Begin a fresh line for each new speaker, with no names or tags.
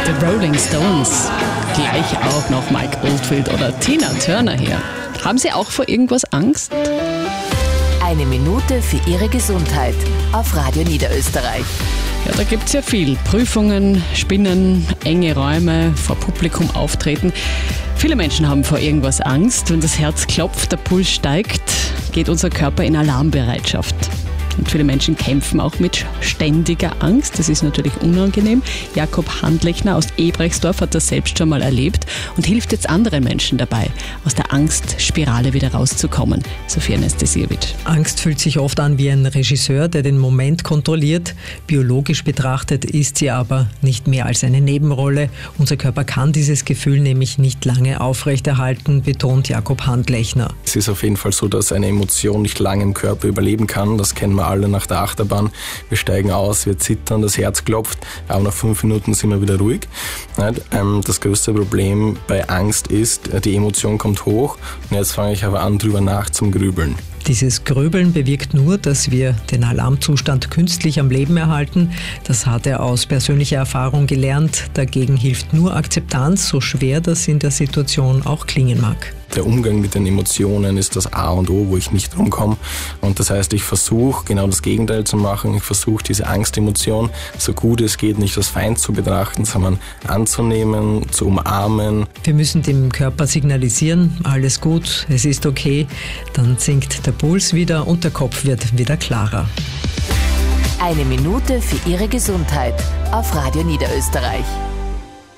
The Rolling Stones. Gleich auch noch Mike Oldfield oder Tina Turner hier. Haben Sie auch vor irgendwas Angst?
Eine Minute für Ihre Gesundheit auf Radio Niederösterreich.
Ja, da gibt es ja viel. Prüfungen, Spinnen, enge Räume, vor Publikum auftreten. Viele Menschen haben vor irgendwas Angst. Wenn das Herz klopft, der Puls steigt, geht unser Körper in Alarmbereitschaft. Und viele Menschen kämpfen auch mit ständiger Angst. Das ist natürlich unangenehm. Jakob Handlechner aus Ebrechtsdorf hat das selbst schon mal erlebt und hilft jetzt anderen Menschen dabei, aus der Angstspirale wieder rauszukommen. Sophia Nestesiewicz.
Angst fühlt sich oft an wie ein Regisseur, der den Moment kontrolliert. Biologisch betrachtet ist sie aber nicht mehr als eine Nebenrolle. Unser Körper kann dieses Gefühl nämlich nicht lange aufrechterhalten, betont Jakob Handlechner.
Es ist auf jeden Fall so, dass eine Emotion nicht lange im Körper überleben kann. Das kennen wir alle nach der Achterbahn. Wir steigen aus, wir zittern, das Herz klopft, aber nach 5 Minuten sind wir wieder ruhig. Das größte Problem bei Angst ist, die Emotion kommt hoch und jetzt fange ich aber an, drüber nachzugrübeln.
Dieses Grübeln bewirkt nur, dass wir den Alarmzustand künstlich am Leben erhalten. Das hat er aus persönlicher Erfahrung gelernt. Dagegen hilft nur Akzeptanz, so schwer das in der Situation auch klingen mag.
Der Umgang mit den Emotionen ist das A und O, wo ich nicht rumkomme. Und das heißt, ich versuche genau das Gegenteil zu machen. Ich versuche diese Angstemotion, so gut es geht, nicht als Feind zu betrachten, sondern anzunehmen, zu umarmen.
Wir müssen dem Körper signalisieren, alles gut, es ist okay. Dann sinkt der Puls wieder und der Kopf wird wieder klarer.
Eine Minute für Ihre Gesundheit auf Radio Niederösterreich.